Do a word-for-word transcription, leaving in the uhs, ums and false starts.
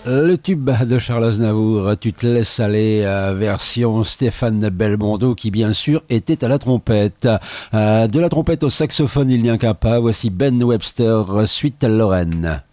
Le tube de Charles Aznavour, Tu te laisses aller, euh, version Stéphane Belmondo qui bien sûr était à la trompette. Euh, de la trompette au saxophone, il n'y a qu'un pas. Voici Ben Webster, Suite à Lorraine.